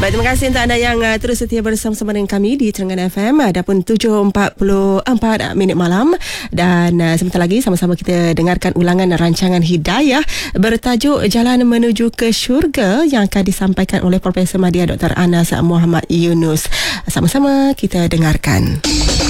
Baik, terima kasih untuk anda yang terus setia bersama-sama dengan kami di Terengganu FM. Adapun 7.44 minit malam. Dan sebentar lagi sama-sama kita dengarkan ulangan rancangan Hidayah bertajuk Jalan Menuju ke Syurga yang akan disampaikan oleh Profesor Madya Dr. Anas Muhammad Yunus. Sama-sama kita dengarkan.